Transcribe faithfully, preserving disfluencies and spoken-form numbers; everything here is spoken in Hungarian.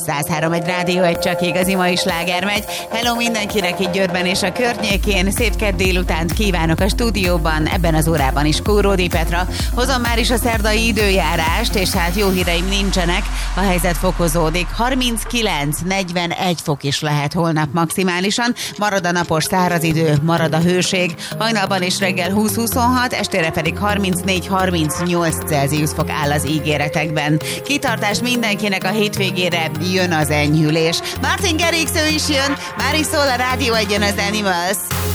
száz három egy rádió, egy csak igazi mai sláger megy. Hello mindenkinek itt Győrben és a környékén. Szép kedd délutánt kívánok a stúdióban, ebben az órában is Kóródi Petra. Hozom már is a szerdai időjárást, és hát jó híreim nincsenek. A helyzet fokozódik. harminckilenc negyvenegy fok is lehet holnap maximálisan. Marad a napos száraz idő, marad a hőség. Hajnalban és reggel húsz-huszonhat, estére pedig harmincnégy harmincnyolc Celsius fok áll az ígéretekben. Kitartás mindenkinek, a hétvégére jön az enyhülés. Martin Garrix, ő is jön, már is szól a Rádió egyen az Animals.